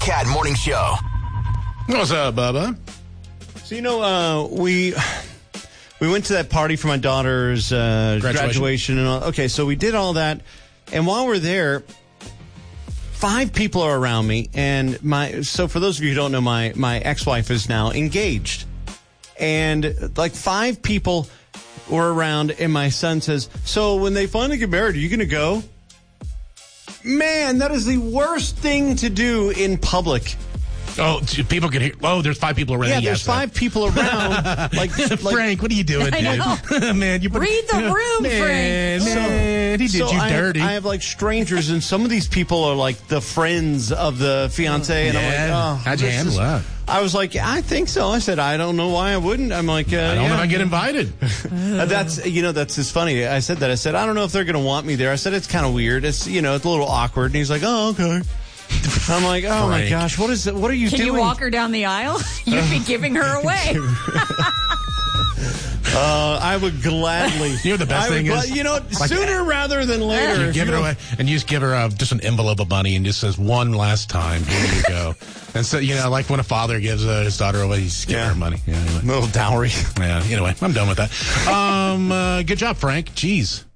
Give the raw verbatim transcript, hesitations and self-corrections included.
Cat Morning Show. What's up, Bubba? So, you know, uh, we we went to that party for my daughter's uh, graduation. graduation and all. Okay, so we did all that. And while we're there, five people are around me. And my so for those of you who don't know, my, my ex-wife is now engaged. And like five people were around, and my son says, so when they finally get married, are you going to go? Man, that is the worst thing to do in public. Oh, people can hear. Oh, there's five people around. Yeah, yes, there's five that. people around. Like, like Frank, what are you doing, dude? Man, you put, read the room, man, Frank. Man, he did so you I dirty. Have, I have like strangers, and some of these people are like the friends of the fiance. And yeah. I'm like, oh, how'd you handle is, that? I was like, I think so. I said, I don't know why I wouldn't. I'm like, uh, I don't yeah. know if I get invited. uh, that's you know, that's just funny. I said that. I said, I don't know if they're going to want me there. I said, it's kind of weird. It's you know, it's a little awkward. And he's like, oh, okay. I'm like, oh Frank. my gosh, what is it? What are you Can doing? Can you walk her down the aisle? You'd be giving her away. uh, I would gladly. You know the best thing gla- is, you know, like, sooner rather than later. You give you it know, away, and you just give her uh, just an envelope of money, and just says one last time. Here you go. And so you know, like when a father gives uh, his daughter away, he's giving Yeah. her money. Yeah, anyway. little dowry. Yeah. Anyway, I'm done with that. Um, uh, good job, Frank. Jeez.